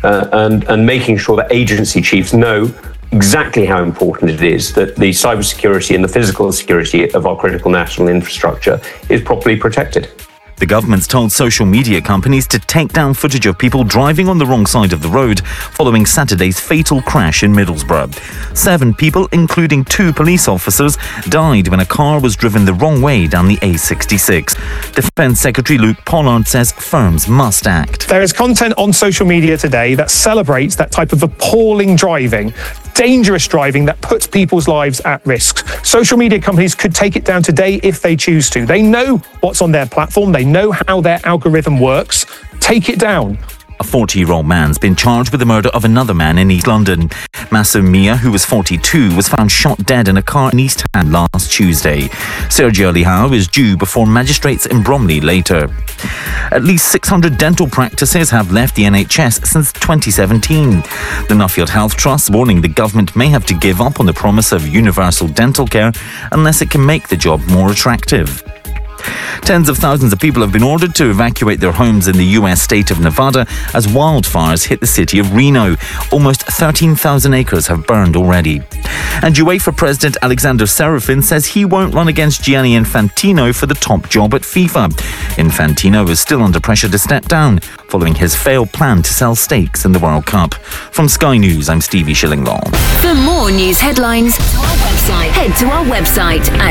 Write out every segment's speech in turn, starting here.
and making sure that agency chiefs know exactly how important it is that the cybersecurity and the physical security of our critical national infrastructure is properly protected. The government's told social media companies to take down footage of people driving on the wrong side of the road following Saturday's fatal crash in Middlesbrough. 7 people, including 2 police officers, died when a car was driven the wrong way down the A66. Defence Secretary Luke Pollard says firms must act. There is content on social media today that celebrates that type of appalling driving, dangerous driving that puts people's lives at risk. Social media companies could take it down today if they choose to. They know what's on their platform. They know how their algorithm works. Take it down. A 40-year-old man's been charged with the murder of another man in East London. Masoom Mia, who was 42, was found shot dead in a car in East Ham last Tuesday. Sergio Lihau is due before magistrates in Bromley later. At least 600 dental practices have left the NHS since 2017. The Nuffield Health Trust warning the government may have to give up on the promise of universal dental care unless it can make the job more attractive. Tens of thousands of people have been ordered to evacuate their homes in the US state of Nevada as wildfires hit the city of Reno. Almost 13,000 acres have burned already. And UEFA President Alexander Serafin says he won't run against Gianni Infantino for the top job at FIFA. Infantino is still under pressure to step down following his failed plan to sell stakes in the World Cup. From Sky News, I'm Stevie Shillinglaw. For more news headlines, head to our website at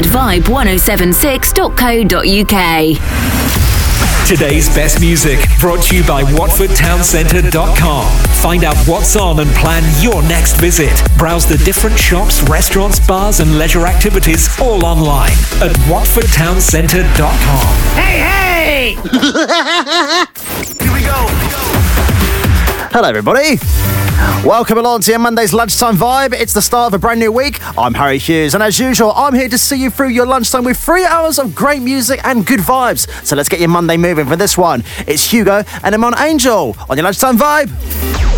vibe1076.co.uk. Today's best music brought to you by WatfordTownCentre.com. Find out what's on and plan your next visit. Browse the different shops, restaurants, bars and leisure activities all online at WatfordTownCentre.com. Hey! Here we go. Hello, everybody. Welcome along to your Monday's Lunchtime Vibe. It's the start of a brand new week. I'm Harry Hughes, and as usual, I'm here to see you through your lunchtime with 3 hours of great music and good vibes. So let's get your Monday moving for this one. It's Hugo and Amon Angel on your Lunchtime Vibe.